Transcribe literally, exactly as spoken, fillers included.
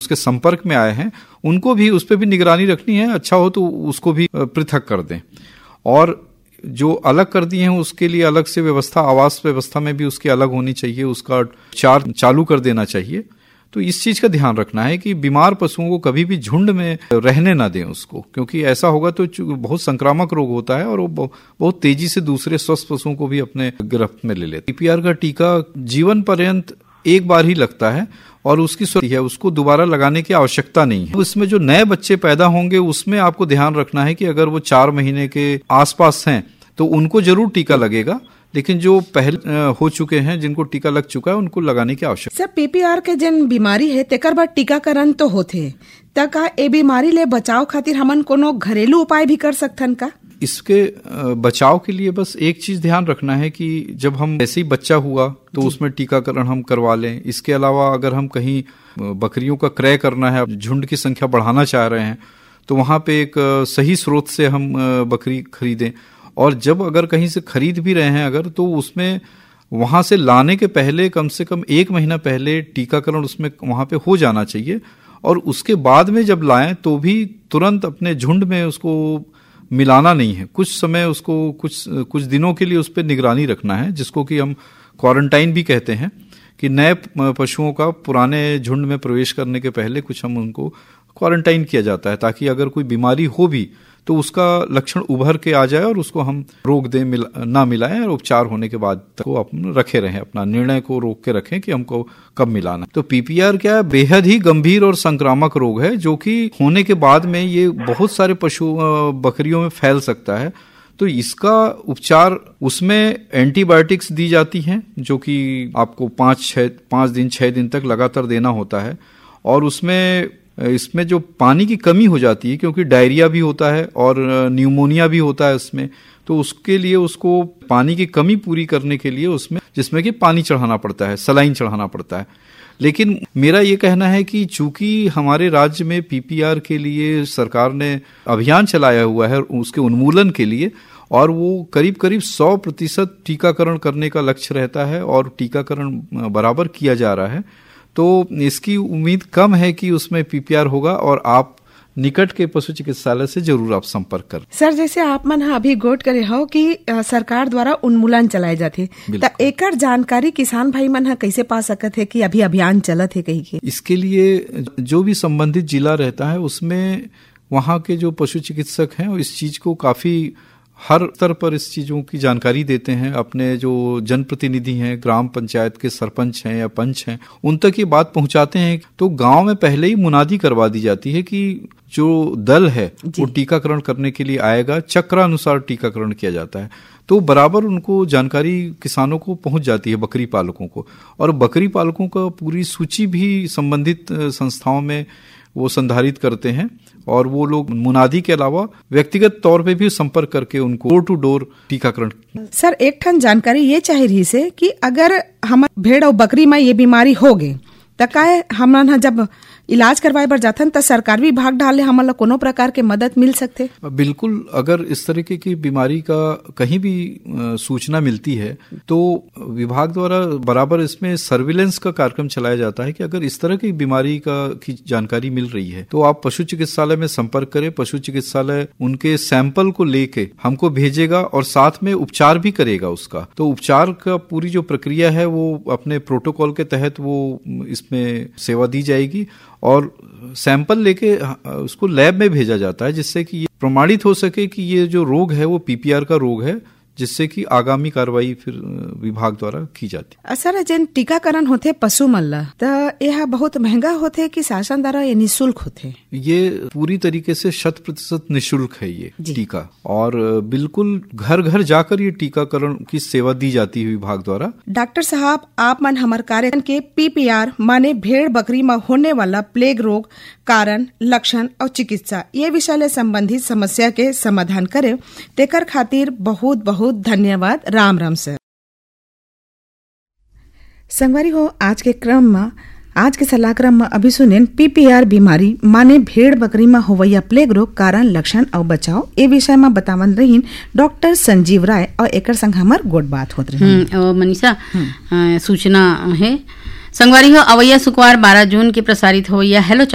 उसके संपर्क में आए हैं उनको भी उस पर भी निगरानी रखनी है। अच्छा हो तो उसको भी पृथक कर दें, और जो अलग कर दिए हैं उसके लिए अलग से व्यवस्था, आवास व्यवस्था में भी उसकी अलग होनी चाहिए, उसका चार्ज चालू कर देना चाहिए। तो इस चीज का ध्यान रखना है कि बीमार पशुओं को कभी भी झुंड में रहने ना दें उसको, क्योंकि ऐसा होगा तो बहुत संक्रामक रोग होता है और वो बहुत तेजी से दूसरे स्वस्थ पशुओं को भी अपने गिरफ्त में ले लेते। पीपीआर का टीका जीवन पर्यंत एक बार ही लगता है और उसकी सुरक्षा है, उसको दोबारा लगाने की आवश्यकता नहीं है। उसमें जो नए बच्चे पैदा होंगे उसमें आपको ध्यान रखना है कि अगर वो चार महीने के आसपास हैं तो उनको जरूर टीका लगेगा, लेकिन जो पहले हो चुके हैं जिनको टीका लग चुका है उनको लगाने की आवश्यकता। सर, पीपीआर के जन बीमारी है तेकर बाद टीकाकरण तो होथे, त का ए बीमारी ले बचाव खातिर हमन कोनो घरेलू उपाय भी कर सकथन का? इसके बचाव के लिए बस एक चीज ध्यान रखना है कि जब हम ऐसे ही बच्चा हुआ तो उसमें टीकाकरण हम करवा लें। इसके अलावा अगर हम कहीं बकरियों का क्रय करना है, झुंड की संख्या बढ़ाना चाह रहे हैं, तो वहां पे एक सही स्रोत से हम बकरी खरीदें। और जब अगर कहीं से खरीद भी रहे हैं अगर, तो उसमें वहां से लाने के पहले कम से कम एक महीना पहले टीकाकरण उसमें वहां पे हो जाना चाहिए। और उसके बाद में जब लाएं तो भी तुरंत अपने झुंड में उसको मिलाना नहीं है, कुछ समय उसको कुछ कुछ दिनों के लिए उस पर निगरानी रखना है, जिसको कि हम क्वारंटाइन भी कहते हैं, कि नए पशुओं का पुराने झुंड में प्रवेश करने के पहले कुछ हम उनको क्वारंटाइन किया जाता है, ताकि अगर कोई बीमारी हो भी तो उसका लक्षण उभर के आ जाए और उसको हम रोक दें, मिला, ना मिलाएं, और उपचार होने के बाद को अपन रखे रहें, अपना निर्णय को रोक के रखें कि हमको कब मिलाना। तो पीपीआर क्या है, बेहद ही गंभीर और संक्रामक रोग है, जो कि होने के बाद में ये बहुत सारे पशु बकरियों में फैल सकता है। तो इसका उपचार, उसमें एंटीबायोटिक्स दी जाती हैं, जो कि आपको पाँच छः पाँच दिन छः दिन तक लगातार देना होता है। और उसमें इसमें जो पानी की कमी हो जाती है, क्योंकि डायरिया भी होता है और न्यूमोनिया भी होता है इसमें, तो उसके लिए उसको पानी की कमी पूरी करने के लिए उसमें जिसमें कि पानी चढ़ाना पड़ता है, सलाइन चढ़ाना पड़ता है। लेकिन मेरा ये कहना है कि चूंकि हमारे राज्य में पीपीआर के लिए सरकार ने अभियान चलाया हुआ है उसके उन्मूलन के लिए, और वो करीब करीब सौ प्रतिशत टीकाकरण करने का लक्ष्य रहता है और टीकाकरण बराबर किया जा रहा है, तो इसकी उम्मीद कम है कि उसमें पीपीआर होगा। और आप निकट के पशु चिकित्सालय से जरूर आप संपर्क कर। सर, जैसे आप मन अभी गोट करे हो कि आ, सरकार द्वारा उन्मूलन चलाए जाते, तो एकर जानकारी किसान भाई मन कैसे पा सकत है कि अभी अभियान चलत है कहीं के? इसके लिए जो भी संबंधित जिला रहता है उसमें वहाँ के जो पशु चिकित्सक हैं इस चीज को काफी हर स्तर पर इस चीजों की जानकारी देते हैं। अपने जो जनप्रतिनिधि हैं, ग्राम पंचायत के सरपंच हैं या पंच हैं, उन तक ये बात पहुंचाते हैं। तो गांव में पहले ही मुनादी करवा दी जाती है कि जो दल है वो टीकाकरण करने के लिए आएगा, चक्रानुसार टीकाकरण किया जाता है। तो बराबर उनको जानकारी किसानों को पहुंच जाती है, बकरी पालकों को। और बकरी पालकों का पूरी सूची भी संबंधित संस्थाओं में वो संधारित करते हैं, और वो लोग मुनादी के अलावा व्यक्तिगत तौर पे भी संपर्क करके उनको डोर टू डोर टीकाकरण। सर, एक ठन जानकारी ये चाह रही से कि अगर हम भेड़ और बकरी में ये बीमारी हो गई तो काय हमन जब इलाज करवाए बर जाथन तो सरकार भी भाग डाले, हमन कोनो प्रकार के मदद मिल सकते? बिल्कुल, अगर इस तरीके की बीमारी का कहीं भी सूचना मिलती है तो विभाग द्वारा बराबर इसमें सर्विलेंस का कार्यक्रम चलाया जाता है कि अगर इस तरह की बीमारी का की जानकारी मिल रही है तो आप पशु चिकित्सालय में संपर्क करें। पशु चिकित्सालय उनके सैंपल को लेके हमको भेजेगा और साथ में उपचार भी करेगा उसका। तो उपचार का पूरी जो प्रक्रिया है वो अपने प्रोटोकॉल के तहत वो इसमें सेवा दी जाएगी, और सैंपल लेके उसको लैब में भेजा जाता है, जिससे कि ये प्रमाणित हो सके कि ये जो रोग है वो पीपीआर का रोग है, जिससे कि आगामी कार्रवाई फिर विभाग द्वारा की जाती। सर, जन टीकाकरण होते पशु मन ला तो यह बहुत महंगा होते कि शासन द्वारा ये निःशुल्क होते? ये पूरी तरीके से शत प्रतिशत निःशुल्क है ये टीका, और बिल्कुल घर घर जाकर ये टीकाकरण की सेवा दी जाती है विभाग द्वारा। डॉक्टर साहब, आप मन हमारे कार्यक्रम के पीपीआर माने भेड़ बकरी में होने वाला प्लेग रोग, कारण, लक्षण और चिकित्सा ये विषय ले संबंधित समस्या के समाधान करे, तेकर खातिर बहुत बहुत धन्यवाद। राम राम सर। संगवारी हो, आज के क्रम में आज के सलाहक्रम में अभी सुनेन पीपीआर बीमारी माने भेड़ बकरी में होवैया प्लेग रोग, कारण, लक्षण और बचाव ए विषय में बतावन रहीन डॉक्टर संजीव राय, और एकर संग हमार गोट बात होत रही। और मनीषा सूचना है संगवारी हो, अवैया शुक्रवार बारह जून के प्रसारित होवैया हेलो